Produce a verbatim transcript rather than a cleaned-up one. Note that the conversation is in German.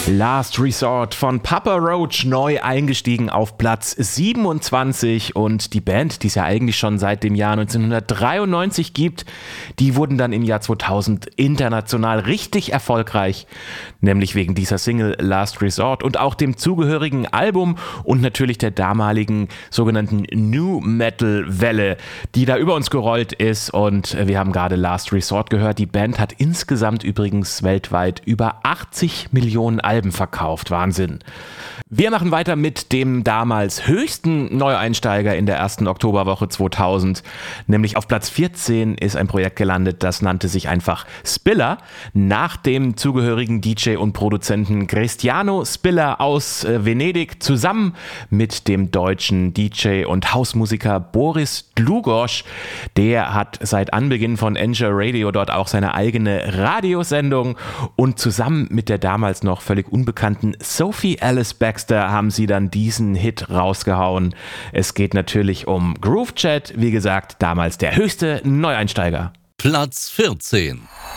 Last Resort von Papa Roach, neu eingestiegen auf Platz siebenundzwanzig, und die Band, die es ja eigentlich schon seit dem Jahr neunzehnhundertdreiundneunzig gibt, die wurden dann im Jahr zweitausend international richtig erfolgreich, nämlich wegen dieser Single Last Resort und auch dem zugehörigen Album und natürlich der damaligen sogenannten New Metal Welle, die da über uns gerollt ist, und wir haben gerade Last Resort gehört. Die Band hat insgesamt übrigens weltweit über achtzig Millionen Alben verkauft. Wahnsinn. Wir machen weiter mit dem damals höchsten Neueinsteiger in der ersten Oktoberwoche zweitausend. Nämlich auf Platz vierzehn ist ein Projekt gelandet, das nannte sich einfach Spiller. Nach dem zugehörigen D J und Produzenten Cristiano Spiller aus äh, Venedig zusammen mit dem deutschen D J und Hausmusiker Boris Dlugosch. Der hat seit Anbeginn von Enjoy Radio dort auch seine eigene Radiosendung, und zusammen mit der damals noch völlig unbekannten Sophie Alice Baxter haben sie dann diesen Hit rausgehauen. Es geht natürlich um Groove Chat, wie gesagt, damals der höchste Neueinsteiger. Platz vierzehn.